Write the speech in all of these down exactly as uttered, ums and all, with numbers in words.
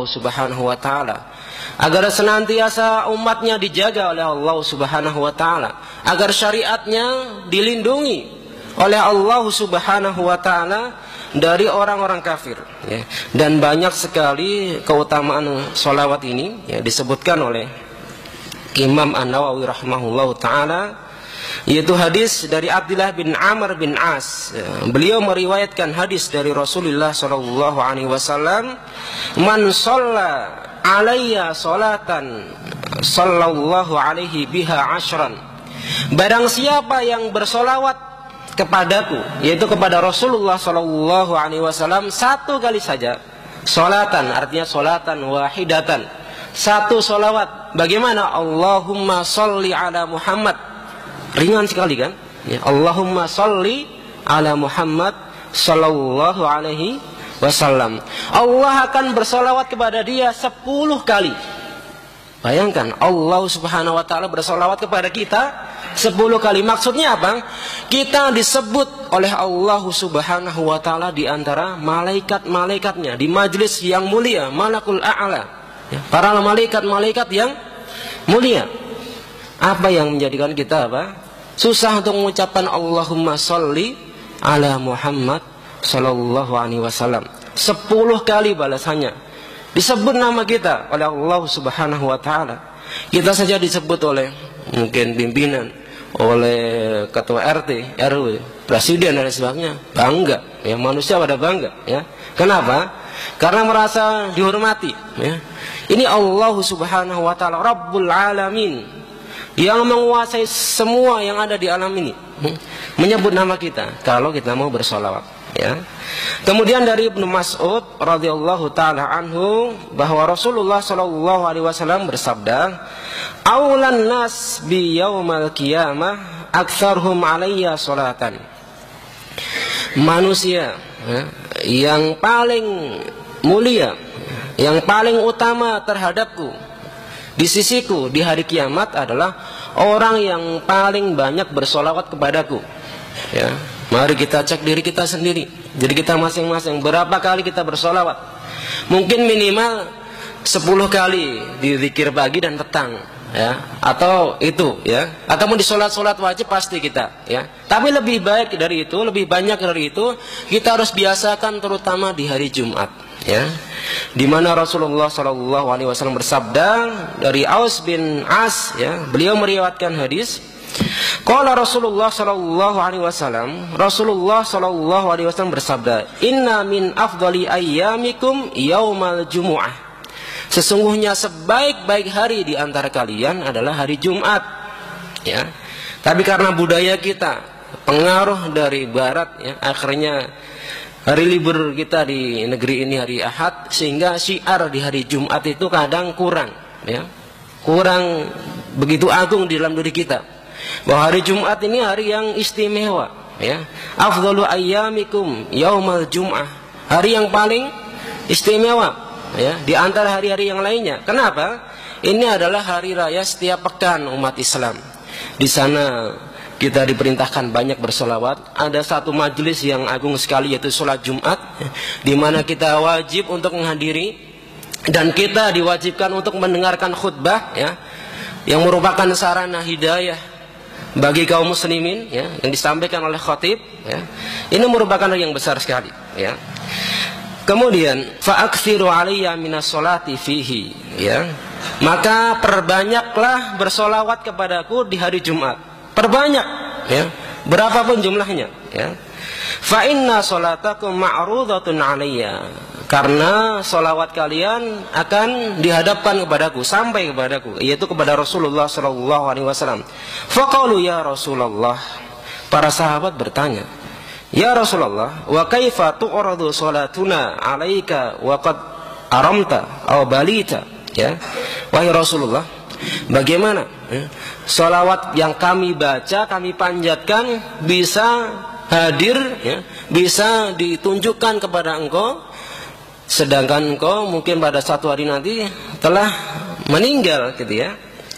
Subhanahu wa taala, agar senantiasa umatnya dijaga oleh Allah Subhanahu wa taala, agar syariatnya dilindungi oleh Allah Subhanahu wa taala dari orang-orang kafir, ya. Dan banyak sekali keutamaan sholawat ini, ya, disebutkan oleh Imam An-Nawawi rahimahullahu taala, yaitu hadis dari Abdullah bin Amr bin As, ya. Beliau meriwayatkan hadis dari Rasulullah sallallahu alaihi wasallam, "Man shalla alayya salatan sallallahu alaihi biha ashran." Barang siapa yang bersolawat kepadaku, yaitu kepada Rasulullah sallallahu alaihi wasallam, satu kali saja, solatan artinya solatan wahidatan, satu solawat. Bagaimana? Allahumma sholli ala Muhammad. Ringan sekali kan? Ya, Allahumma sholli ala Muhammad sallallahu alaihi wasallam. Allah akan bersolawat kepada dia sepuluh kali. Bayangkan, Allah Subhanahu wa taala bersolawat kepada kita sepuluh kali. Maksudnya apa? Kita disebut oleh Allah Subhanahu wa taala di antara malaikat-malaikatnya di majlis yang mulia, malakul a'la, ya, para malaikat-malaikat yang mulia. Apa yang menjadikan kita apa? Susah untuk mengucapkan Allahumma sholli ala Muhammad sallallahu alaihi wasallam. Sepuluh kali balasannya. Disebut nama kita oleh Allah Subhanahu wa taala. Kita saja disebut oleh mungkin pimpinan, oleh ketua R T, R W, presiden dan sebagainya. Bangga, ya, manusia pada bangga, ya. Kenapa? Karena merasa dihormati, ya. Ini Allah Subhanahu wa taala Rabbul Alamin, yang menguasai semua yang ada di alam ini, menyebut nama kita kalau kita mau bersolawat, ya. Kemudian dari Ibnu Mas'ud radhiyallahu taala anhu bahwa Rasulullah sallallahu alaihi wasallam bersabda, "Aulan nas bi yaumal qiyamah aktsarhum alayya salatan." Manusia, ya, yang paling mulia, yang paling utama terhadapku di sisiku di hari kiamat adalah orang yang paling banyak bersolawat kepadaku, ya. Mari kita cek diri kita sendiri, diri kita masing-masing, berapa kali kita bersolawat. Mungkin minimal sepuluh kali di zikir pagi dan petang, ya, atau itu, ya, ataupun di sholat-sholat wajib pasti kita, ya. Tapi lebih baik dari itu, lebih banyak dari itu, kita harus biasakan terutama di hari Jumat, ya, di mana Rasulullah Shallallahu Alaihi Wasallam bersabda dari Aus bin As, ya, beliau meriwayatkan hadis. Qala Rasulullah sallallahu alaihi wasallam, Rasulullah sallallahu alaihi wasallam bersabda, "Inna min afdali ayyamikum yaumal jumu'ah." Sesungguhnya sebaik-baik hari di antara kalian adalah hari Jumat, ya. Tapi karena budaya kita, pengaruh dari barat, ya, akhirnya hari libur kita di negeri ini hari Ahad, sehingga syiar di hari Jumat itu kadang kurang, ya. Kurang begitu agung di dalam diri kita. Bahwa hari Jumat ini hari yang istimewa, ya. Afdalu ayyamikum yaumal jum'ah, hari yang paling istimewa, ya, di antara hari-hari yang lainnya. Kenapa? Ini adalah hari raya setiap pekan umat Islam. Di sana kita diperintahkan banyak bersolawat. Ada satu majelis yang agung sekali, yaitu sholat Jumat, di mana kita wajib untuk menghadiri dan kita diwajibkan untuk mendengarkan khutbah, ya, yang merupakan sarana hidayah bagi kaum muslimin, ya, yang disampaikan oleh khatib, ya. Ini merupakan hal yang besar sekali, ya. Kemudian fa'aksiru alaiya minas sholati fihi, ya. Maka perbanyaklah bersolawat kepadaku di hari Jumat. Perbanyak, ya, berapapun jumlahnya, ya. Fa inna sholatakum ma'rudatun alayya, karena solawat kalian akan dihadapkan kepadaku, sampai kepadaku, yaitu kepada Rasulullah Shallallahu Alaihi Wasallam. Faqalu ya Rasulullah, para sahabat bertanya, ya Rasulullah, wa kaifa tu'radu salatuna alaika wa qad aramta aw balita, ya. Wahai Rasulullah, bagaimana, ya, solawat yang kami baca, kami panjatkan bisa hadir, ya, bisa ditunjukkan kepada engkau, sedangkan engkau mungkin pada satu hari nanti telah meninggal, gitu, ya.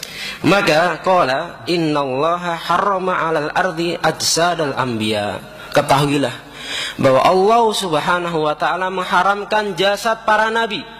Maka qala innallaha harrama 'alal ardi ajsadal anbiya. Ketahuilah bahwa Allah Subhanahu wa taala mengharamkan jasad para nabi.